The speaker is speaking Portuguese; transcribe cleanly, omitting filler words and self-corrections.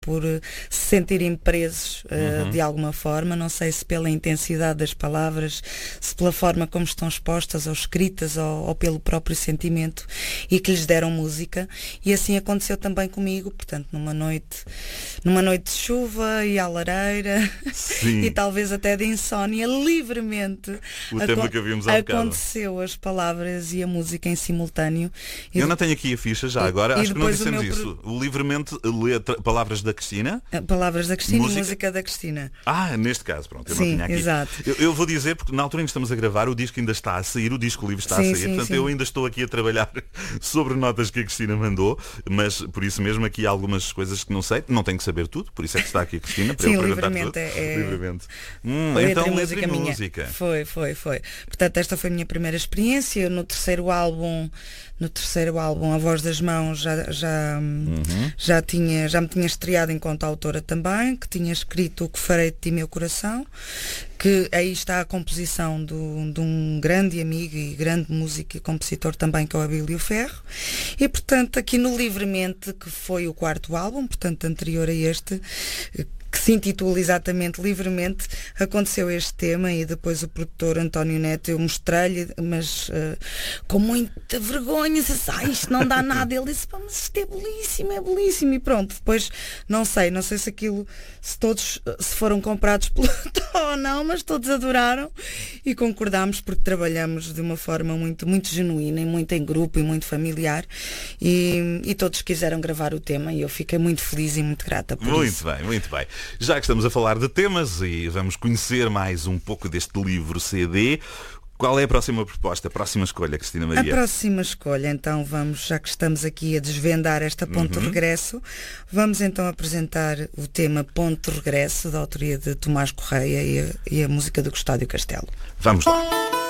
por se sentirem presos de alguma forma, não sei se pela intensidade das palavras, se pela forma como estão expostas ou escritas ou pelo próprio sentimento, e que lhes deram música. E assim aconteceu também comigo, portanto, numa noite de chuva e à lareira e talvez até de insónia, livremente o tema que havíamos há bocado. Aconteceu as palavras e a música em simultâneo. Eu não tenho aqui a ficha já agora, acho que não dissemos isso. Livremente palavras da Cristina. Palavras da Cristina e música da Cristina. Neste caso, pronto, eu sim, não tinha aqui. Exato. Eu vou dizer, porque na altura em que estamos a gravar, o disco ainda está a sair, o disco livre está a sair, portanto eu ainda estou aqui a trabalhar sobre notas que a Cristina mandou, mas por isso mesmo aqui há algumas coisas que não sei, não tenho que saber tudo, por isso é que está aqui a Cristina para eu perguntar tudo. Livremente. Então letra e música. Foi. Portanto, esta foi a minha primeira experiência. No terceiro álbum, A Voz das Mãos, já me tinha estreado enquanto autora também, que tinha escrito O Que Farei de Ti, Meu Coração, que aí está a composição de um grande amigo e grande músico e compositor também, que é o Abílio Ferro. E, portanto, aqui no Livremente, que foi o quarto álbum, portanto, anterior a este, que se intitula exatamente Livremente, aconteceu este tema, e depois o produtor António Neto, eu mostrei-lhe, mas com muita vergonha, disse, isto não dá nada. Ele disse, mas isto é belíssimo, e pronto. Depois não sei se aquilo, se foram comprados pelo ou não, mas todos adoraram e concordámos, porque trabalhamos de uma forma muito, muito genuína, e muito em grupo e muito familiar, e todos quiseram gravar o tema, e eu fiquei muito feliz e muito grata por isso. Muito bem. Já que estamos a falar de temas e vamos conhecer mais um pouco deste livro CD, qual é a próxima proposta, a próxima escolha, Cristina Maria? A próxima escolha, então já que estamos aqui a desvendar esta Ponto de Regresso, vamos então apresentar o tema Ponto de Regresso, da autoria de Tomás Correia, e a música do Custódio Castelo. Vamos lá.